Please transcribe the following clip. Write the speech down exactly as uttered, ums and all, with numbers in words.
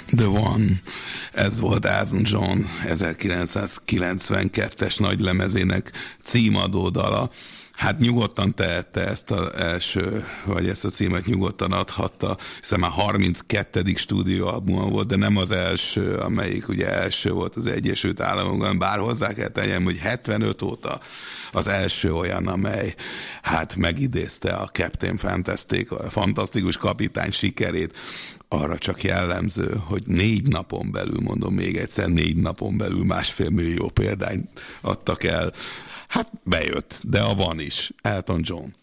The One. Ez volt Elton John ezerkilencszázkilencvenkettes nagy lemezének címadó dala. Hát nyugodtan tehette ezt az első, vagy ezt a címet nyugodtan adhatta, hiszen már harminckettedik stúdióalbuma volt, de nem az első, amelyik ugye első volt az Egyesült Államokban, bár hozzá kell tennem, hogy hetvenöt óta az első olyan, amely hát megidézte a Captain Fantastic, a fantasztikus kapitány sikerét. Arra csak jellemző, hogy négy napon belül, mondom még egyszer, négy napon belül másfél millió példányt adtak el. Hát bejött, de a van is. Elton John.